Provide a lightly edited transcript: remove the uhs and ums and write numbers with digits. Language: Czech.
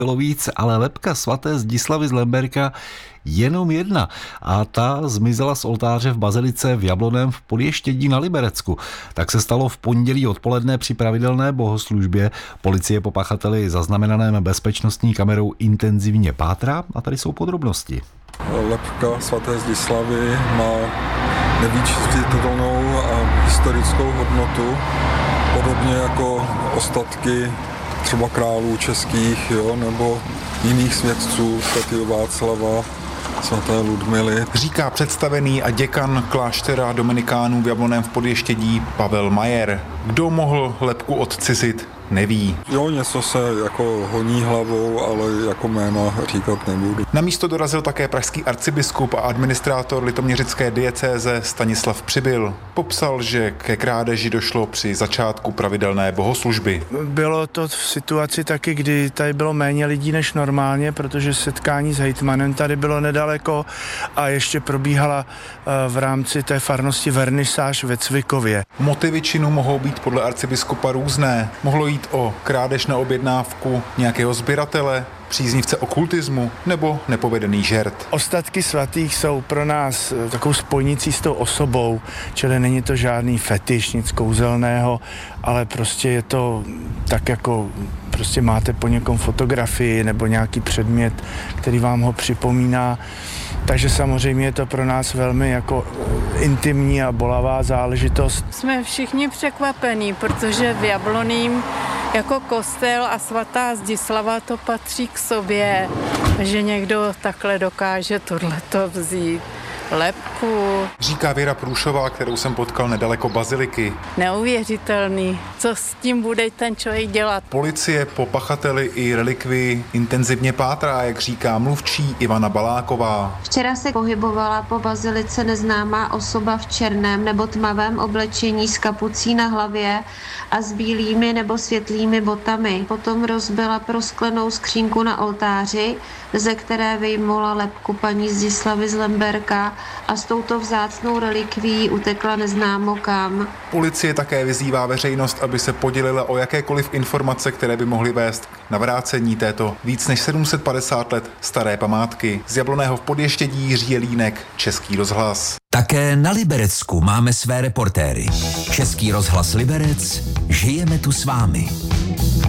bylo víc, ale lebka svaté Zdislavy z Lemberka jenom jedna a ta zmizela z oltáře v bazilice v Jablonném v Podještědí na Liberecku. Tak se stalo v pondělí odpoledne při pravidelné bohoslužbě. Policie po pachateli zaznamenaném bezpečnostní kamerou intenzivně pátrá a tady jsou podrobnosti. Lebka svaté Zdislavy má nevyčistitelnou a historickou hodnotu, podobně jako ostatky třeba králů českých, nebo jiných svědců, svatého Václava, svaté Ludmily. Říká představený a děkan kláštera dominikánů v Jablonném v Podještědí Pavel Majer. Kdo mohl lebku odcizit, neví. Něco se jako honí hlavou, ale jako jména říkat nebudu. Na místo dorazil také pražský arcibiskup a administrátor litoměřické diecéze Stanislav Přibyl. Popsal, že ke krádeži došlo při začátku pravidelné bohoslužby. Bylo to v situaci taky, kdy tady bylo méně lidí než normálně, protože setkání s hejtmanem tady bylo nedaleko a ještě probíhala v rámci té farnosti vernisáž ve Cvikově. Motivy činu mohou být podle arcibiskupa různé. Mohlo jít o krádež na objednávku nějakého sběratele, příznivce okultismu nebo nepovedený žert. Ostatky svatých jsou pro nás takovou spojnicí s tou osobou, čili není to žádný fetiš, nic kouzelného, ale prostě je to tak jako prostě máte po někom fotografii nebo nějaký předmět, který vám ho připomíná. Takže samozřejmě je to pro nás velmi jako intimní a bolavá záležitost. Jsme všichni překvapení, protože v Jablonném jako kostel a svatá Zdislava to patří k sobě, že někdo takhle dokáže tohleto vzít. Lebku. Říká Věra Průšová, kterou jsem potkal nedaleko baziliky. Neuvěřitelný. Co s tím bude ten člověk dělat? Policie po pachateli i relikvii intenzivně pátrá, jak říká mluvčí Ivana Baláková. Včera se pohybovala po bazilice neznámá osoba v černém nebo tmavém oblečení s kapucí na hlavě a s bílými nebo světlými botami. Potom rozbila prosklenou skřínku na oltáři, ze které vyjmula lebku paní Zdislavy z Lemberka a s touto vzácnou relikvií utekla neznámo kam. Policie také vyzývá veřejnost, aby se podělila o jakékoliv informace, které by mohly vést k navrácení této víc než 750 let staré památky. Z Jablonného v Podještědí Jiří Jelínek, Český rozhlas. Také na Liberecku máme své reportéry. Český rozhlas Liberec, žijeme tu s vámi.